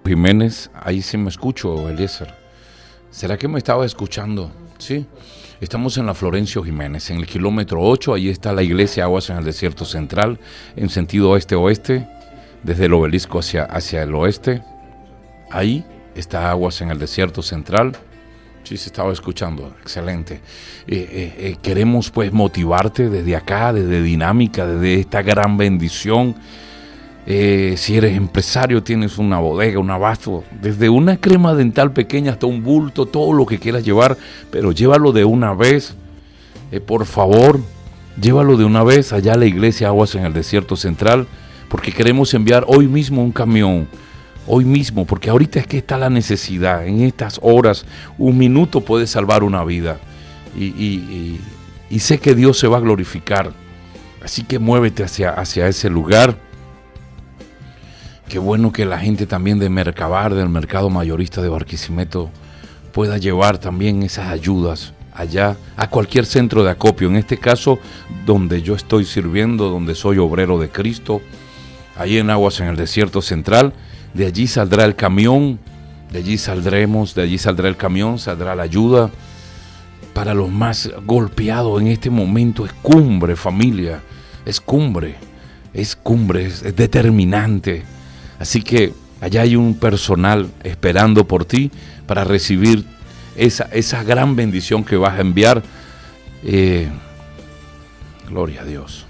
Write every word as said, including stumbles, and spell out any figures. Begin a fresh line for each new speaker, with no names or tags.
Jiménez. Ahí sí me escucho, Eliezer. ¿Será que me estaba escuchando? Sí. Estamos en la Florencio Jiménez, en el kilómetro ocho. Ahí está la iglesia Aguas en el Desierto Central, en sentido oeste-oeste, desde el obelisco hacia, hacia el oeste. Ahí está Aguas en el Desierto Central. Sí, se estaba escuchando, excelente. Eh, eh, eh, queremos pues motivarte desde acá, desde Dinámica, desde esta gran bendición. Eh, si eres empresario, tienes una bodega, un abasto, desde una crema dental pequeña hasta un bulto, todo lo que quieras llevar, pero llévalo de una vez, eh, por favor, llévalo de una vez allá a la iglesia Aguas en el Desierto Central, porque queremos enviar hoy mismo un camión, hoy mismo, porque ahorita es que está la necesidad, en estas horas, un minuto puede salvar una vida, y, y, y, y sé que Dios se va a glorificar, así que muévete hacia, hacia ese lugar. Qué bueno que la gente también de Mercabar, del mercado mayorista de Barquisimeto, pueda llevar también esas ayudas allá a cualquier centro de acopio. En este caso, donde yo estoy sirviendo, donde soy obrero de Cristo, ahí en Aguas en el Desierto Central, de allí saldrá el camión, de allí saldremos, de allí saldrá el camión, saldrá la ayuda para los más golpeados en este momento. Es cumbre, familia, es cumbre, es cumbre, es, es determinante. Así que allá hay un personal esperando por ti para recibir esa, esa gran bendición que vas a enviar. Eh, gloria a Dios.